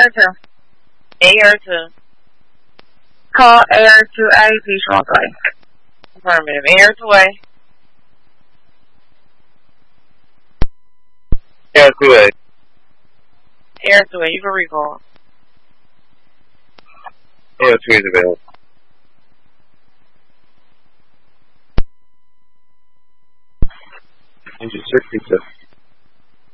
or 2? A or 2? Call Air 2A, please reply. Affirmative. A or 2A? Air 2A. Air 2A, you can recall. Air 2A is available. Engine circuit